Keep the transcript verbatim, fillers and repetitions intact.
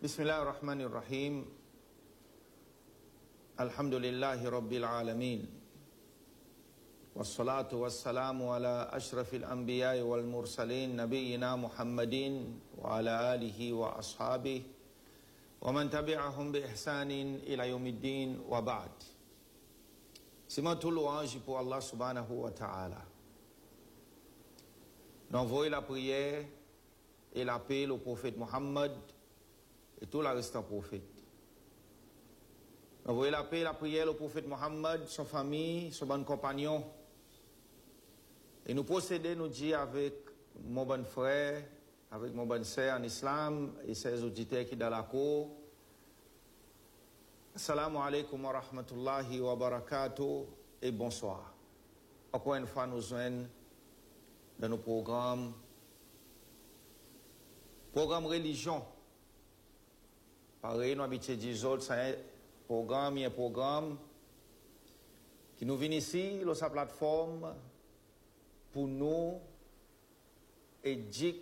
Bismillahirrahmanirrahim. Alhamdulillahi Rabbil Alamin. Wassalatu wassalamu ala ashrafil anbiya'i wal mursalin nabiyyina Muhammadin wa ala alihi wa ashabihi wa man tabi'ahum bi ihsanin ila yawmiddin wa ba'd. C'est mon tout louange pour Allah subhanahu wa ta'ala. Nous envoyons la prière et l'appel au prophète Muhammad et tout le reste des prophètes. Nous envoyons l'appel et la prière au prophète Muhammad, son famille, son bon compagnon. Et nous procédons, nous dire avec mon bon frère, avec mon bonne sœur en islam et ses auditeurs qui sont dans la cour. Assalamu alaikum wa rahmatullahi wa barakatuh et bonsoir. Encore une fois, nous joignons dans nos programmes, programme religion. Pareil, nous habituons des autres, c'est un programme, un programme qui nous vient ici, sur sa plateforme, pour nous éduquer